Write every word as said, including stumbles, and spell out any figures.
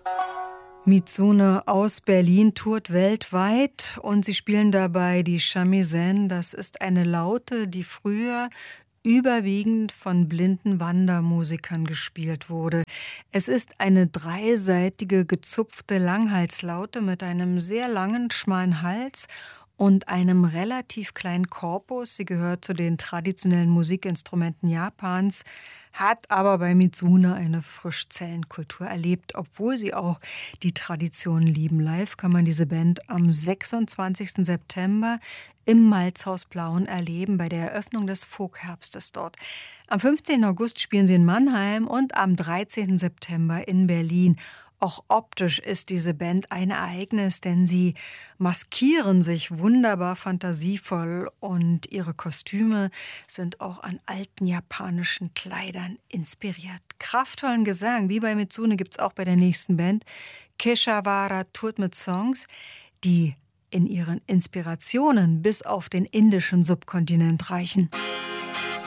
Mitsune aus Berlin tourt weltweit und sie spielen dabei die Shamisen. Das ist eine Laute, die früher überwiegend von blinden Wandermusikern gespielt wurde. Es ist eine dreiseitige, gezupfte Langhalslaute mit einem sehr langen, schmalen Hals und einem relativ kleinen Korpus. Sie gehört zu den traditionellen Musikinstrumenten Japans, hat aber bei Mitsune eine Frischzellenkultur erlebt, obwohl sie auch die Tradition lieben. Live kann man diese Band am sechsundzwanzigsten September im Malzhaus Plauen erleben, bei der Eröffnung des Folkherbstes dort. Am fünfzehnten August spielen sie in Mannheim und am dreizehnten September in Berlin. Auch optisch ist diese Band ein Ereignis, denn sie maskieren sich wunderbar fantasievoll und ihre Kostüme sind auch an alten japanischen Kleidern inspiriert. Kraftvollen Gesang, wie bei Mitsune, gibt es auch bei der nächsten Band. Keshawara tourt mit Songs, die in ihren Inspirationen bis auf den indischen Subkontinent reichen.